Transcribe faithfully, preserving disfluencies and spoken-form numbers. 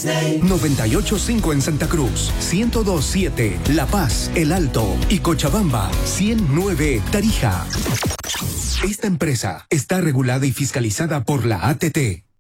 Disney. noventa y ocho punto cinco en Santa Cruz, ciento dos punto siete La Paz, El Alto y Cochabamba, ciento nueve Tarija. Esta empresa está regulada y fiscalizada por la A T T.